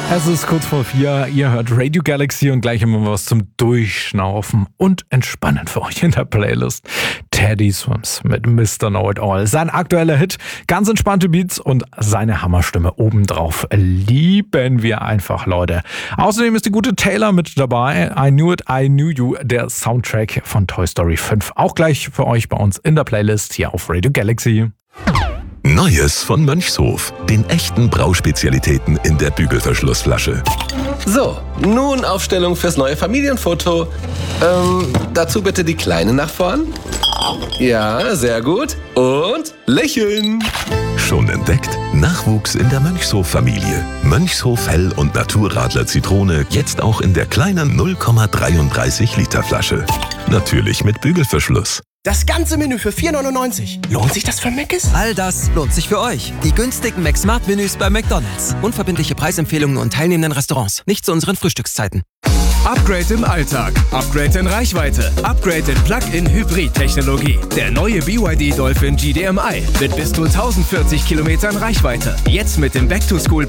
Es ist kurz vor 4, ihr hört Radio Galaxy und gleich immer was zum Durchschnaufen und Entspannen für euch in der Playlist. Teddy Swims mit Mr. Know It All. Sein aktueller Hit, ganz entspannte Beats und seine Hammerstimme obendrauf. Lieben wir einfach, Leute. Außerdem ist die gute Taylor mit dabei. I Knew It, I Knew You, der Soundtrack von Toy Story 5. Auch gleich für euch bei uns in der Playlist hier auf Radio Galaxy. Neues von Mönchshof. Den echten Brauspezialitäten in der Bügelverschlussflasche. So, nun Aufstellung fürs neue Familienfoto. Dazu bitte die Kleine nach vorn. Ja, sehr gut. Und lächeln. Schon entdeckt? Nachwuchs in der Mönchshof-Familie. Mönchshof Hell- und Naturradler Zitrone jetzt auch in der kleinen 0,33 Liter Flasche. Natürlich mit Bügelverschluss. Das ganze Menü für 4,99. Lohnt sich das für Mc's? All das lohnt sich für euch. Die günstigen McSmart-Menüs bei McDonald's. Unverbindliche Preisempfehlungen und teilnehmenden Restaurants. Nicht zu unseren Frühstückszeiten. Upgrade im Alltag, Upgrade in Reichweite, Upgrade in Plug-in-Hybrid-Technologie. Der neue BYD Dolphin GDMI mit bis zu 1040 Kilometern Reichweite. Jetzt mit dem Back-to-School